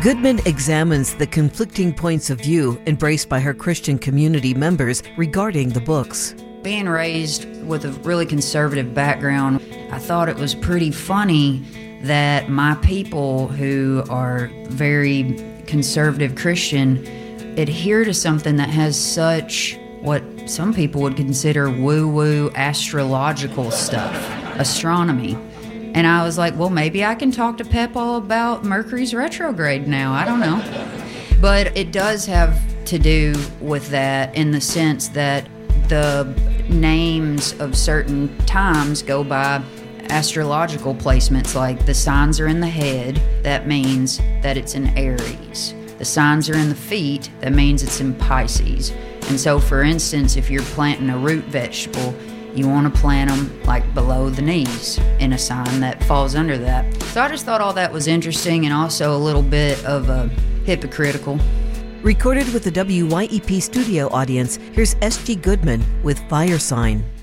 Goodman examines the conflicting points of view embraced by her Christian community members regarding the books. Being raised with a really conservative background, I thought it was pretty funny that my people who are very conservative Christian adhere to something that has such what some people would consider woo-woo astrological stuff, astronomy. And I was like, well, maybe I can talk to Peppa about Mercury's retrograde now. I don't know. But it does have to do with that in the sense that the names of certain times go by astrological placements, like the signs are in the head, that means that it's in Aries. The signs are in the feet, that means it's in Pisces. And so, for instance, if you're planting a root vegetable, you want to plant them like below the knees in a sign that falls under that. So I just thought all that was interesting and also a little bit of hypocritical. Recorded with the WYEP studio audience, here's S.G. Goodman with Fire Sign.